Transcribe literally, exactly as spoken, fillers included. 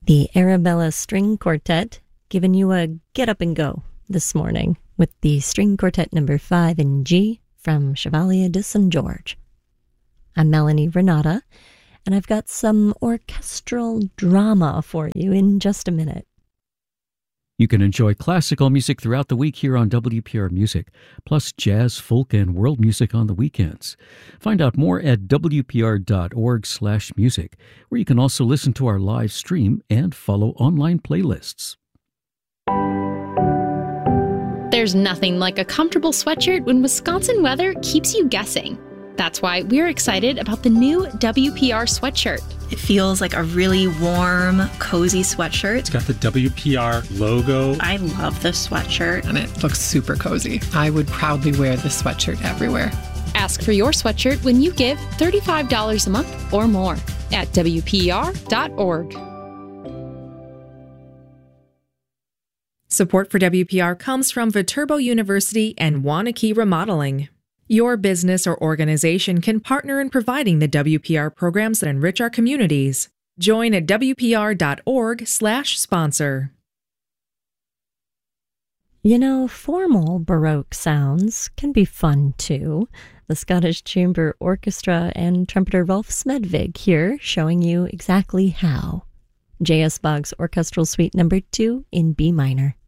The Arabella String Quartet giving you a get up and go this morning with the String Quartet number five in G from Chevalier de Saint George. I'm Melanie Renata, and I've got some orchestral drama for you in just a minute. You can enjoy classical music throughout the week here on W P R Music, plus jazz, folk, and world music on the weekends. Find out more at W P R dot org slash music, where you can also listen to our live stream and follow online playlists. There's nothing like a comfortable sweatshirt when Wisconsin weather keeps you guessing. That's why we're excited about the new W P R sweatshirt. It feels like a really warm, cozy sweatshirt. It's got the W P R logo. I love this sweatshirt. And it looks super cozy. I would proudly wear this sweatshirt everywhere. Ask for your sweatshirt when you give thirty-five dollars a month or more at W P R dot org. Support for W P R comes from Viterbo University and Wanakee Remodeling. Your business or organization can partner in providing the W P R programs that enrich our communities. Join at W P R dot org slash sponsor. You know, formal Baroque sounds can be fun too. The Scottish Chamber Orchestra and trumpeter Rolf Smedvig here showing you exactly how. J S. Boggs Orchestral Suite number two in B minor.